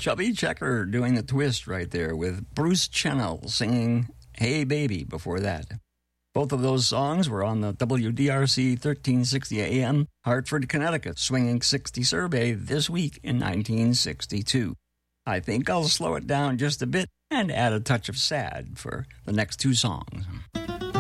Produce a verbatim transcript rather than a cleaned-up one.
Chubby Checker doing the twist right there with Bruce Channel singing Hey Baby before that. Both of those songs were on the W D R C thirteen sixty A M Hartford, Connecticut Swinging sixty survey this week in nineteen sixty-two. I think I'll slow it down just a bit and add a touch of sad for the next two songs.